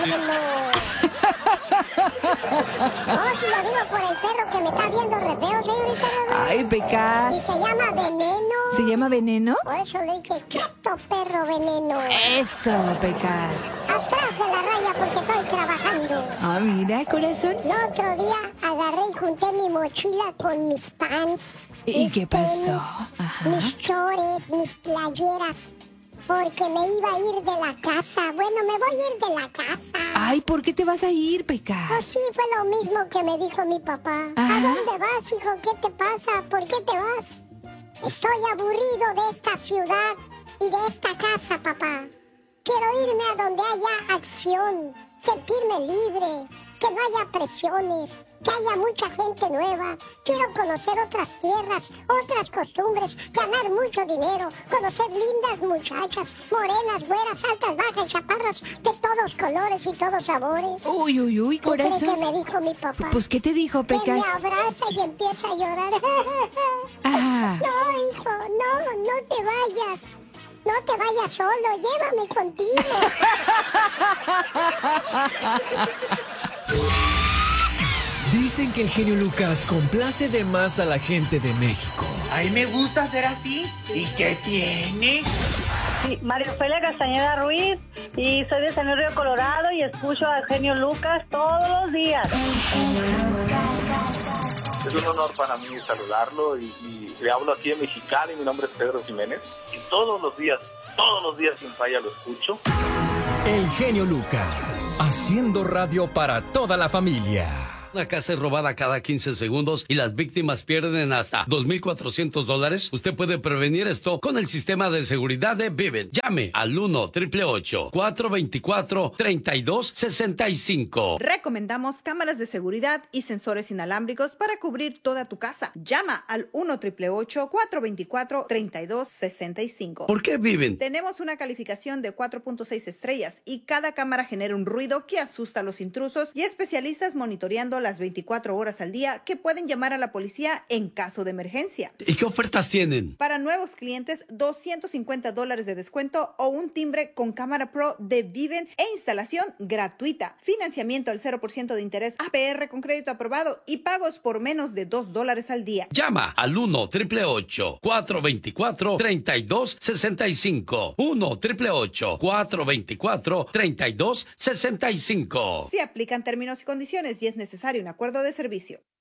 veneno. Oh, si lo digo por el perro que me está viendo re feo, señorita. Ay, Pecas. Y se llama Veneno. ¿Se llama Veneno? Por eso le dije, quieto, perro Veneno. Eso, Pecas. Atrás de la raya porque estoy trabajando. Ah, mira, corazón. El otro día agarré y junté mi mochila con mis pants. ¿Y mis qué pasó? tenis, Ajá. mis chores, mis playeras. Porque me iba a ir de la casa. Bueno, me voy a ir de la casa. Ay, ¿por qué te vas a ir, Pues Pecas? sí, fue lo mismo que me dijo mi papá. Ajá. ¿A dónde vas, hijo? ¿Qué te pasa? ¿Por qué te vas? Estoy aburrido de esta ciudad y de esta casa, papá. Quiero irme a donde haya acción, sentirme libre, que no haya presiones, que haya mucha gente nueva. Quiero conocer otras tierras, otras costumbres, ganar mucho dinero, conocer lindas muchachas, morenas, güeras, altas, bajas, chaparras, de todos colores y todos sabores. Uy, uy, uy, ¿Qué cree que corazón. me dijo mi papá? Pues, ¿qué te dijo, Que Pecas? me abraza y empieza a llorar. Ah. No, hijo, no te vayas. No te vayas solo, llévame contigo. Dicen que el genio Lucas complace de más a la gente de México. A mí me gusta ser así. ¿Y qué tiene? Sí, María Ofelia Castañeda Ruiz, y soy de San Luis Río Colorado y escucho al genio Lucas todos los días. Es un honor para mí saludarlo y le hablo aquí en Mexicali. Mi nombre es Pedro Jiménez y todos los días sin falla lo escucho. El genio Lucas, haciendo radio para toda la familia. Una casa es robada cada 15 segundos y las víctimas pierden hasta $2,400. Usted puede prevenir esto con el sistema de seguridad de Vivint. Llame al 1-888-424-3265. Recomendamos cámaras de seguridad y sensores inalámbricos para cubrir toda tu casa. Llama al 1-888-424-3265. ¿Por qué Vivint? Tenemos una calificación de 4.6 estrellas y cada cámara genera un ruido que asusta a los intrusos y especialistas monitoreando las 24 horas al día que pueden llamar a la policía en caso de emergencia. ¿Y qué ofertas tienen? Para nuevos clientes, $250 de descuento o un timbre con cámara pro de Vivint e instalación gratuita. Financiamiento al 0% de interés, APR con crédito aprobado y pagos por menos de $2 al día. Llama al 1-888-424-3265. 1-888-424-3265. Se aplican términos y condiciones y es necesario un acuerdo de servicio.